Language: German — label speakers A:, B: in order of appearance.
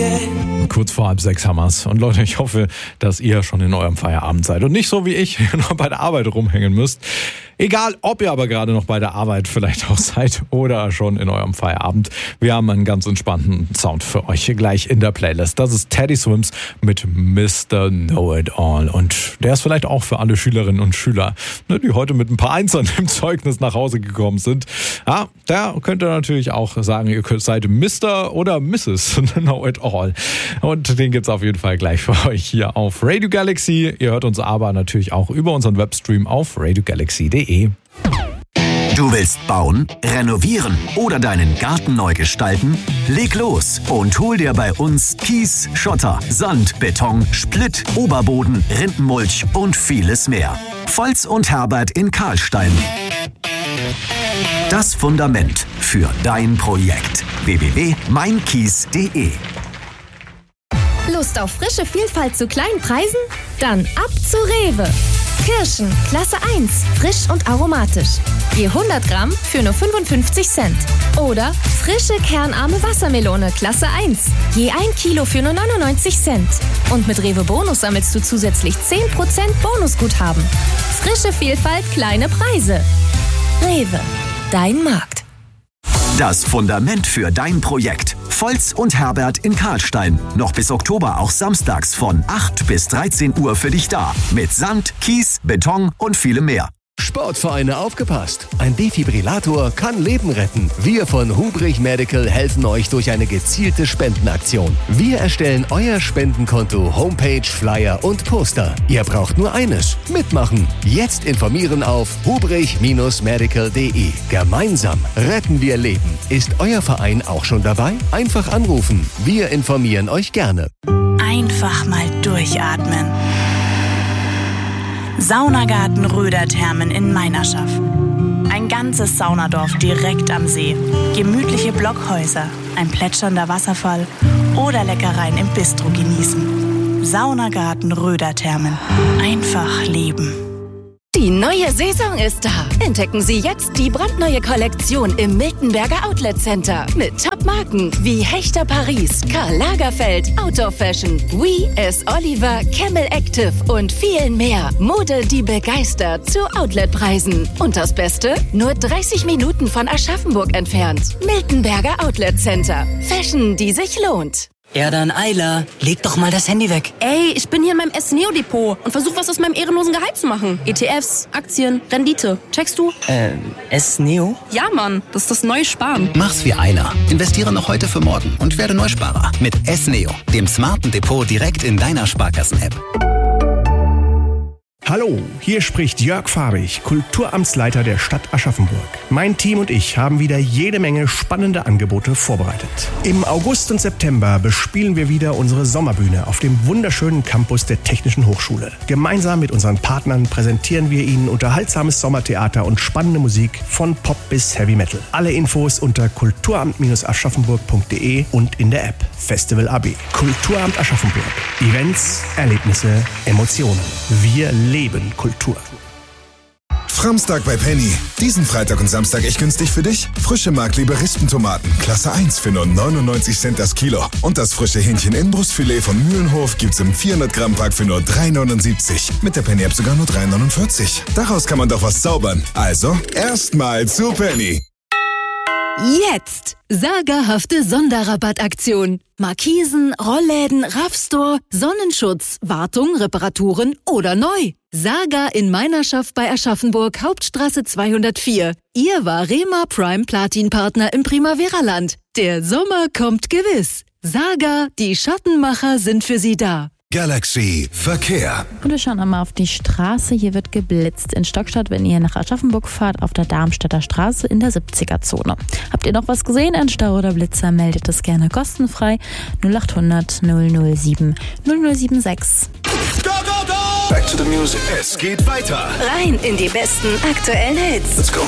A: Kurz vor 5:30 haben wir's. Und Leute, ich hoffe, dass ihr schon in eurem Feierabend seid und nicht so wie ich noch bei der Arbeit rumhängen müsst. Egal, ob ihr aber gerade noch bei der Arbeit vielleicht auch seid oder schon in eurem Feierabend. Wir haben einen ganz entspannten Sound für euch hier gleich in der Playlist. Das ist Teddy Swims mit Mr. Know-It-All. Und der ist vielleicht auch für alle Schülerinnen und Schüler, die heute mit ein paar Einsen im Zeugnis nach Hause gekommen sind. Ja, da könnt ihr natürlich auch sagen, ihr seid Mr. oder Mrs. Know-It-All. Und den gibt's auf jeden Fall gleich für euch hier auf Radio Galaxy. Ihr hört uns aber natürlich auch über unseren Webstream auf radiogalaxy.de.
B: Du willst bauen, renovieren oder deinen Garten neu gestalten? Leg los und hol dir bei uns Kies, Schotter, Sand, Beton, Splitt, Oberboden, Rindenmulch und vieles mehr. Volz und Herbert in Karlstein. Das Fundament für dein Projekt. www.meinkies.de.
C: Lust auf frische Vielfalt zu kleinen Preisen? Dann ab zu Rewe. Kirschen, Klasse 1, frisch und aromatisch. Je 100 Gramm für nur 55 Cent. Oder frische kernarme Wassermelone, Klasse 1. Je 1 Kilo für nur 99 Cent. Und mit Rewe Bonus sammelst du zusätzlich 10% Bonusguthaben. Frische Vielfalt, kleine Preise. Rewe, dein Markt.
B: Das Fundament für dein Projekt. Volz und Herbert in Karlstein. Noch bis Oktober auch samstags von 8 bis 13 Uhr für dich da. Mit Sand, Kies, Beton und vielem mehr.
D: Sportvereine aufgepasst. Ein Defibrillator kann Leben retten. Wir von Hubrich Medical helfen euch durch eine gezielte Spendenaktion. Wir erstellen euer Spendenkonto, Homepage, Flyer und Poster. Ihr braucht nur eines: mitmachen. Jetzt informieren auf hubrich-medical.de. Gemeinsam retten wir Leben. Ist euer Verein auch schon dabei? Einfach anrufen. Wir informieren euch gerne.
E: Einfach mal durchatmen. Saunagarten Röderthermen in Meinerschaff. Ein ganzes Saunadorf direkt am See. Gemütliche Blockhäuser, ein plätschernder Wasserfall oder Leckereien im Bistro genießen. Saunagarten Röderthermen. Einfach leben.
C: Die neue Saison ist da. Entdecken Sie jetzt die brandneue Kollektion im Miltenberger Outlet Center. Mit Top-Marken wie Hechter Paris, Karl Lagerfeld, Outdoor Fashion, We, S. Oliver, Camel Active und vielen mehr. Mode, die begeistert zu Outletpreisen. Und das Beste? Nur 30 Minuten von Aschaffenburg entfernt. Miltenberger Outlet Center. Fashion, die sich lohnt.
F: Ja, dann Ayla, leg doch mal das Handy weg.
G: Ey, ich bin hier in meinem S-Neo-Depot und versuche was aus meinem ehrenlosen Gehalt zu machen. ETFs, Aktien, Rendite. Checkst du?
F: S-Neo?
G: Ja, Mann, das ist das neue Sparen.
H: Mach's wie Ayla. Investiere noch heute für morgen und werde Neusparer. Mit S-Neo, dem smarten Depot direkt in deiner Sparkassen-App.
I: Hallo, hier spricht Jörg Fahrig, Kulturamtsleiter der Stadt Aschaffenburg. Mein Team und ich haben wieder jede Menge spannende Angebote vorbereitet. Im August und September bespielen wir wieder unsere Sommerbühne auf dem wunderschönen Campus der Technischen Hochschule. Gemeinsam mit unseren Partnern präsentieren wir Ihnen unterhaltsames Sommertheater und spannende Musik von Pop bis Heavy Metal. Alle Infos unter kulturamt-aschaffenburg.de und in der App Festival AB. Kulturamt Aschaffenburg. Events, Erlebnisse, Emotionen. Wir leben Kultur.
J: Framstag bei Penny. Diesen Freitag und Samstag echt günstig für dich. Frische Markliebe Rispentomaten, Klasse 1 für nur 99 Cent das Kilo. Und das frische Hähnchen Inbrustfilet von Mühlenhof gibt's im 400 Gramm Pack für nur 3,79. Mit der Penny App sogar nur 3,49. Daraus kann man doch was zaubern. Also, erstmal zu Penny.
C: Jetzt sagerhafte Sonderrabattaktion. Markisen, Rollläden, Raffstore, Sonnenschutz, Wartung, Reparaturen oder neu. Saga in Meinerschaft bei Aschaffenburg, Hauptstraße 204. Ihr Varema Prime Platin Partner im Primavera-Land. Der Sommer kommt gewiss. Saga, die Schattenmacher sind für Sie da.
J: Galaxy Verkehr.
K: Und wir schauen einmal auf die Straße. Hier wird geblitzt in Stockstadt, wenn ihr nach Aschaffenburg fahrt, auf der Darmstädter Straße in der 70er-Zone. Habt ihr noch was gesehen? Ein Stau oder Blitzer, meldet es gerne kostenfrei. 0800 007 0076.
J: Go, go, go! Back to the music. Es geht weiter.
C: Rein in die besten aktuellen Hits.
J: Let's go.